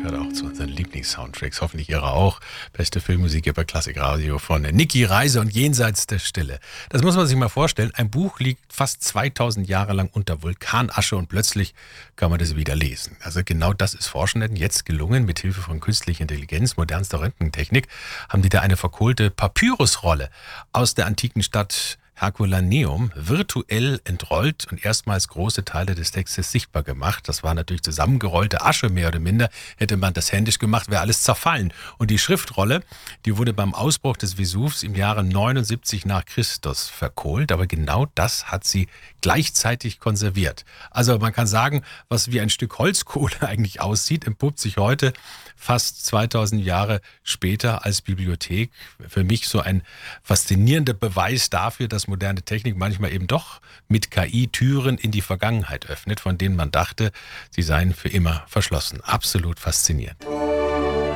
gehört auch zu unseren Lieblings-Soundtracks. Hoffentlich Ihre auch. Beste Filmmusik hier bei Klassik Radio von Niki Reise und Jenseits der Stille. Das muss man sich mal vorstellen. Ein Buch liegt fast 2000 Jahre lang unter Vulkanasche und plötzlich kann man das wieder lesen. Also genau das ist Forschenden jetzt gelungen. Mit Hilfe von künstlicher Intelligenz, modernster Röntgentechnik haben die da eine verkohlte Papyrusrolle aus der antiken Stadt Herculaneum virtuell entrollt und erstmals große Teile des Textes sichtbar gemacht. Das war natürlich zusammengerollte Asche, mehr oder minder. Hätte man das händisch gemacht, wäre alles zerfallen. Und die Schriftrolle, die wurde beim Ausbruch des Vesuvs im Jahre 79 nach Christus verkohlt. Aber genau das hat sie gleichzeitig konserviert. Also man kann sagen, was wie ein Stück Holzkohle eigentlich aussieht, entpuppt sich heute fast 2000 Jahre später als Bibliothek. Für mich so ein faszinierender Beweis dafür, dass moderne Technik manchmal eben doch mit KI Türen in die Vergangenheit öffnet, von denen man dachte, sie seien für immer verschlossen. Absolut faszinierend.